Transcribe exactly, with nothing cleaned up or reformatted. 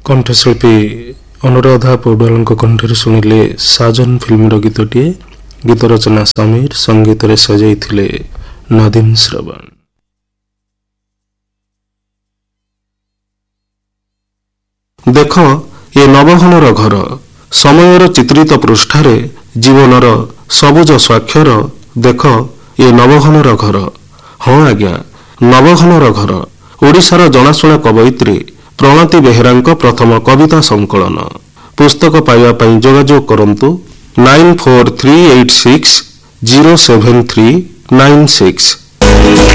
कंठशिल्पी अनुराधा पौडवाल कंठर शुणिले साजन film गीतटे गीत रचना समीर संगीत रे सजाई नदीन श्रवण। देख ये नवघनर घर समयर चित्रित पृष्ठारे जीवनर सबुज स्वाक्षर। देख ये नवघनर घर। हाँ आज्ञा नवघनर घर ओडिशार जनाशुना कवयित्री प्रणति बेहेरांक प्रथम कविता संकलन। पुस्तक पाइबा पई जोगाजोग करंतु nine four three eight six zero seven three nine six.